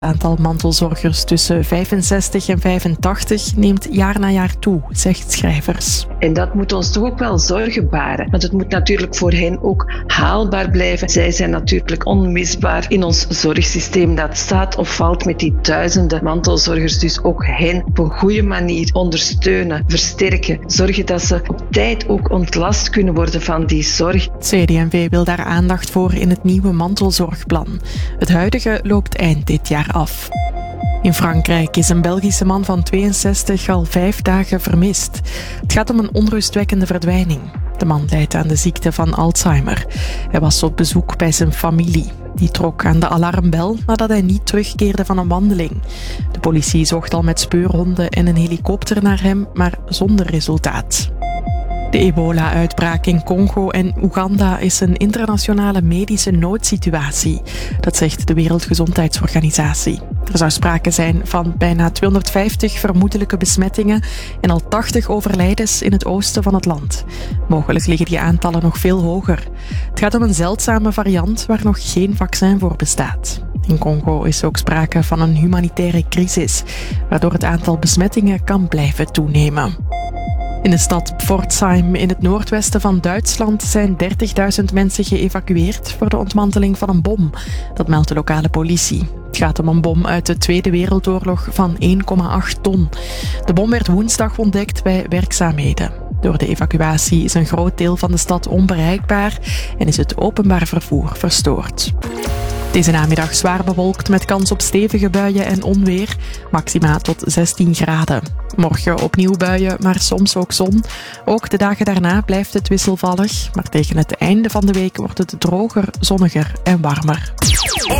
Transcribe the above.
Het aantal mantelzorgers tussen 65 en 85 neemt jaar na jaar toe, zegt Schrijvers. En dat moet ons toch ook wel zorgen baren. Want het moet natuurlijk voor hen ook haalbaar blijven. Zij zijn natuurlijk onmisbaar in ons zorgsysteem. Dat staat of valt met die duizenden mantelzorgers. Dus ook hen op een goede manier ondersteunen, versterken. Zorgen dat ze op tijd ook ontlast kunnen worden van die zorg. CD&V wil daar aandacht voor in het nieuwe mantelzorgplan. Het huidige loopt eind dit jaar af. In Frankrijk is een Belgische man van 62 al 5 dagen vermist. Het gaat om een onrustwekkende verdwijning. De man lijdt aan de ziekte van Alzheimer. Hij was op bezoek bij zijn familie. Die trok aan de alarmbel nadat hij niet terugkeerde van een wandeling. De politie zocht al met speurhonden en een helikopter naar hem, maar zonder resultaat. De ebola-uitbraak in Congo en Oeganda is een internationale medische noodsituatie. Dat zegt de Wereldgezondheidsorganisatie. Er zou sprake zijn van bijna 250 vermoedelijke besmettingen en al 80 overlijdens in het oosten van het land. Mogelijk liggen die aantallen nog veel hoger. Het gaat om een zeldzame variant waar nog geen vaccin voor bestaat. In Congo is ook sprake van een humanitaire crisis, waardoor het aantal besmettingen kan blijven toenemen. In de stad Pforzheim in het noordwesten van Duitsland zijn 30.000 mensen geëvacueerd voor de ontmanteling van een bom. Dat meldt de lokale politie. Het gaat om een bom uit de Tweede Wereldoorlog van 1,8 ton. De bom werd woensdag ontdekt bij werkzaamheden. Door de evacuatie is een groot deel van de stad onbereikbaar en is het openbaar vervoer verstoord. Deze namiddag zwaar bewolkt met kans op stevige buien en onweer. Maxima tot 16 graden. Morgen opnieuw buien, maar soms ook zon. Ook de dagen daarna blijft het wisselvallig. Maar tegen het einde van de week wordt het droger, zonniger en warmer.